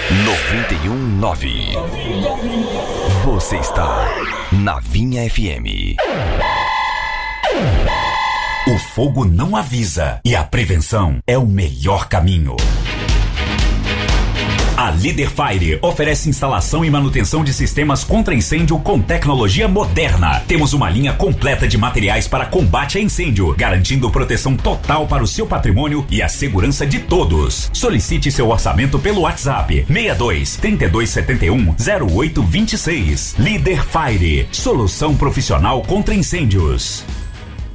91.9. Você está na Vinha FM. O fogo não avisa e a prevenção é o melhor caminho. A Líder Fire oferece instalação e manutenção de sistemas contra incêndio com tecnologia moderna. Temos uma linha completa de materiais para combate a incêndio, garantindo proteção total para o seu patrimônio e a segurança de todos. Solicite seu orçamento pelo WhatsApp 62 3271 0826. Líder Fire, solução profissional contra incêndios.